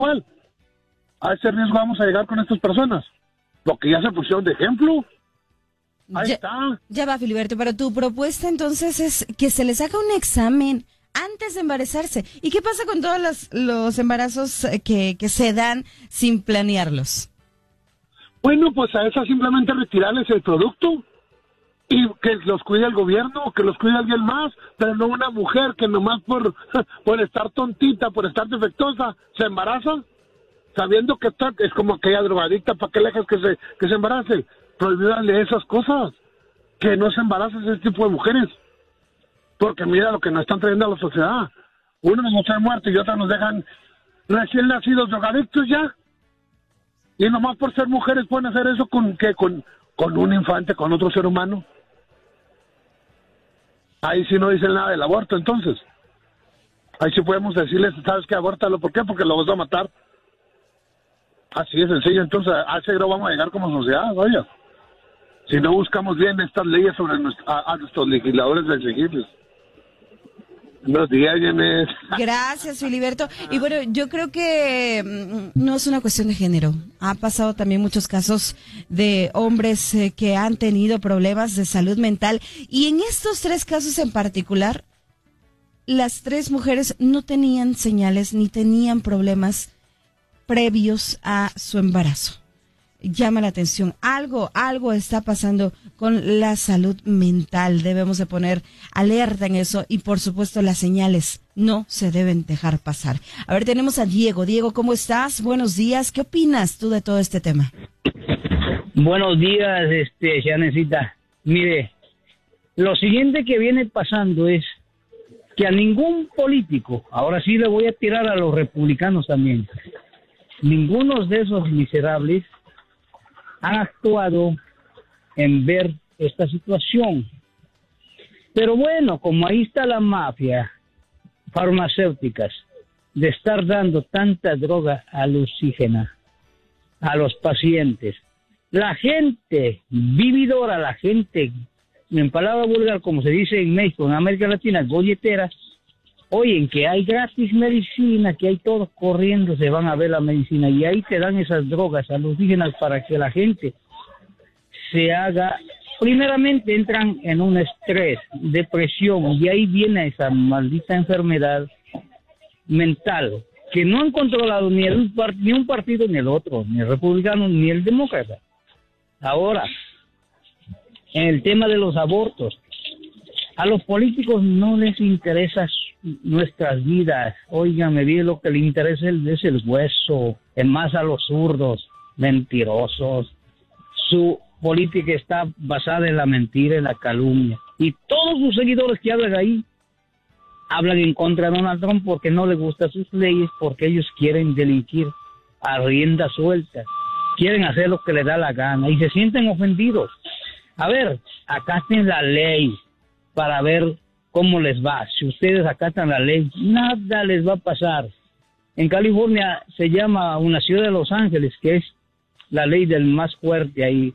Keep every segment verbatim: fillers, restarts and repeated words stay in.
igual. A ese riesgo vamos a llegar con estas personas, porque ya se pusieron de ejemplo. Ahí ya, está. Ya va, Filiberto, pero tu propuesta entonces es que se les haga un examen antes de embarazarse. ¿Y qué pasa con todos los, los embarazos que, que se dan sin planearlos? Bueno, pues a esas simplemente retirarles el producto y que los cuide el gobierno o que los cuide alguien más, pero no una mujer que nomás por, por estar tontita, por estar defectuosa, se embaraza, sabiendo que está, es como aquella drogadicta, ¿para qué le dejas que se, que se embarace? Prohibirle esas cosas, que no se embaracen ese tipo de mujeres, porque mira lo que nos están trayendo a la sociedad. Uno nos trae muerto y otros nos dejan recién nacidos drogadictos ya, y nomás por ser mujeres pueden hacer eso con que con, con un infante, con otro ser humano. Ahí sí no dicen nada del aborto, entonces ahí sí podemos decirles, ¿sabes qué? Abórtalo. ¿Por qué? Porque lo vas a matar. Así de sencillo. Entonces a ese grado vamos a llegar como sociedad, vaya, si no buscamos bien estas leyes sobre nuestro, a, a nuestros legisladores de exigirles. Buenos días, Yenes. Gracias, Filiberto. Y bueno, yo creo que mm, no es una cuestión de género. Ha pasado también muchos casos de hombres eh, que han tenido problemas de salud mental. Y en estos tres casos en particular, las tres mujeres no tenían señales ni tenían problemas previos a su embarazo. Llama la atención. Algo, algo está pasando con la salud mental. Debemos de poner alerta en eso y, por supuesto, las señales no se deben dejar pasar. A ver, tenemos a Diego. Diego, ¿cómo estás? Buenos días. ¿Qué opinas tú de todo este tema? Buenos días, este, Janecita. Mire, lo siguiente que viene pasando es que a ningún político, ahora sí le voy a tirar a los republicanos también, ninguno de esos miserables han actuado en ver esta situación. Pero bueno, como ahí está la mafia farmacéuticas de estar dando tanta droga alucígena a los pacientes, la gente vividora, la gente, en palabra vulgar, como se dice en México, en América Latina, golletera, oyen que hay gratis medicina, que hay todos corriendo, se van a ver la medicina y ahí te dan esas drogas alucígenas para que la gente se haga, primeramente entran en un estrés, depresión, y ahí viene esa maldita enfermedad mental que no han controlado ni, el, ni un partido ni el otro, ni el republicano ni el demócrata. Ahora, en el tema de los abortos, a los políticos no les interesa nuestras vidas. Óigame bien, lo que le interesa es el hueso, es más a los zurdos, mentirosos. Su política está basada en la mentira, en la calumnia. Y todos sus seguidores que hablan ahí, hablan en contra de Donald Trump porque no les gustan sus leyes, porque ellos quieren delinquir a rienda suelta. Quieren hacer lo que les da la gana y se sienten ofendidos. A ver, acaten la ley para ver cómo les va. Si ustedes acatan la ley, nada les va a pasar. En California se llama una ciudad de Los Ángeles, que es la ley del más fuerte ahí.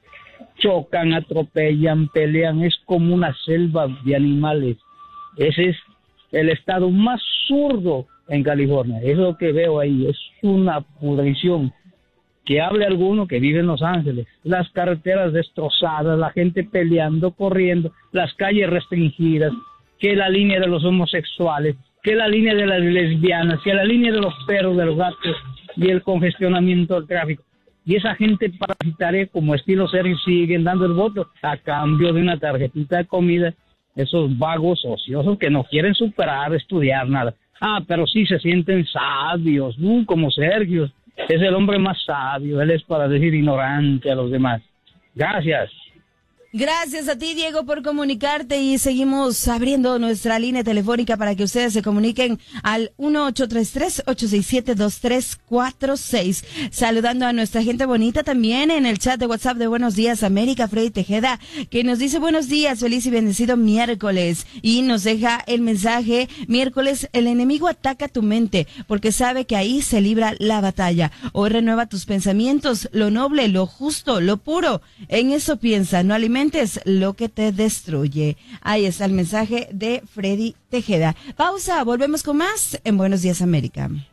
Chocan, atropellan, pelean, es como una selva de animales. Ese es el estado más zurdo en California. Es lo que veo ahí, es una pudrición. Que hable alguno que vive en Los Ángeles, las carreteras destrozadas, la gente peleando, corriendo, las calles restringidas, que la línea de los homosexuales, que la línea de las lesbianas, que la línea de los perros, de los gatos y el congestionamiento del tráfico. Y esa gente parasitaria como estilo serio siguen dando el voto a cambio de una tarjetita de comida, esos vagos ociosos que no quieren superar, estudiar, nada. Ah, pero sí se sienten sabios, uh, como Sergio. Es el hombre más sabio, él es para decir ignorante a los demás. Gracias. Gracias a ti, Diego, por comunicarte y seguimos abriendo nuestra línea telefónica para que ustedes se comuniquen al uno ocho tres tres, ocho seis siete, dos tres cuatro seis. Saludando a nuestra gente bonita también en el chat de WhatsApp de Buenos Días América, Freddy Tejeda, que nos dice buenos días, feliz y bendecido miércoles. Y nos deja el mensaje, miércoles, el enemigo ataca tu mente porque sabe que ahí se libra la batalla. Hoy renueva tus pensamientos, lo noble, lo justo, lo puro. En eso piensa, no alimenta lo que te destruye. Ahí está el mensaje de Freddy Tejeda. Pausa, volvemos con más en Buenos Días América.